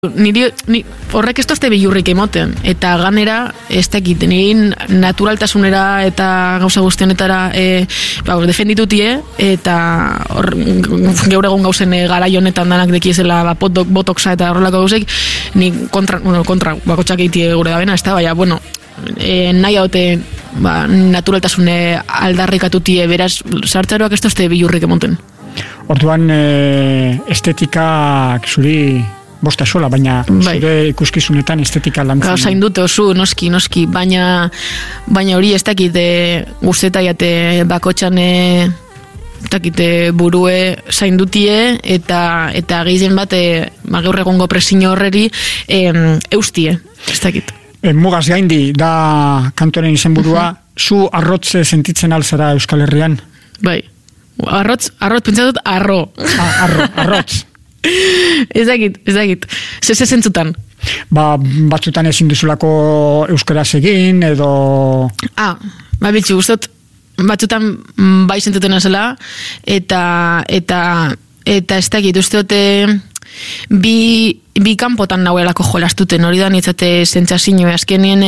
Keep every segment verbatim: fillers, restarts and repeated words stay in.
Niri, ni, horrek ez tozte bilurrik emoten, eta ganera, ez dakit, niri naturaltasunera eta gauza guztionetara e, ba, defenditutie, eta hor, gaur egun gauzen e, garai honetan danak dekiezela ba, botoxa eta horrelako gauzek, ni kontra, bueno, kontra bakotxak eitie gure da bena, ez da, baina, bueno, e, nahi haute ba, naturaltasune aldarrikatutie, beraz, sartzaroak ez tozte bilurrik emoten. Orduan, e, estetikak zuri bosta sola, baina bai. Zure ikuskizunetan estetika lantzen. Zain dute oso, noski, noski, baina baina hori ez dakit guztetaiate bakotxan ez dakit burue zain dutie eta eta gehien bat ba, gaur egongo presio horreri e, eustie, ez dakit. E, mugaz gaindi da kantoren izenburua, uh-huh. Zu arrotze sentitzen alzara Euskal Herrian? Bai, arrotz, arrotz, pentsatut arro. Ah, arro, arrotz. Ez dakit, ez dakit. Zeze zentzutan? Ba, batzutan ezin duzulako euskaraz egin, edo... Ah, ba, bitxu, guztot, batzutan bai zentzuten azela, eta, eta, eta ez dakit, usteote bi, bi kanpotan nauelako jolastuten, hori da, nitzate zentzazio, azkenien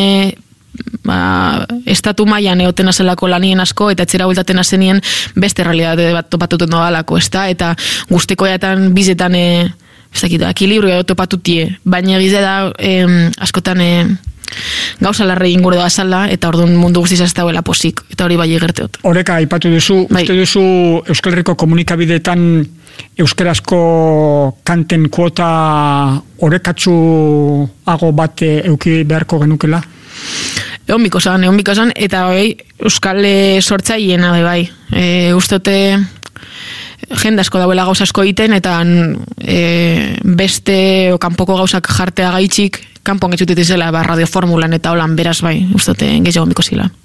ba, estatu mailan egoten azelako lanien asko, eta etxera bultaten azenien beste realitate bat topatuten doalako, ez da? Eta guztiko jatan bizetan e, ez dakit, ekilibrio topatutie, baina egize da e, askotan e, gauza larre ingure doa zala, eta orduan mundu guztiz ez dauela posik, eta hori bai egerteot. Horeka, aipatu duzu, bai. Uste duzu Euskal Herriko komunikabideetan euskarazko kanten kuota orekatsuago bat euki beharko genukela? Egon biko zan, egon biko zan, eta bai, Euskal sortzaileena bai, e, ustote jende asko dauela gauza asko egiten, eta e, beste o kanpoko gauzak jartea gaitxik, kanpoan getxutit izela, ba, radioformulan eta holan beraz bai, ustote gehiago biko zila.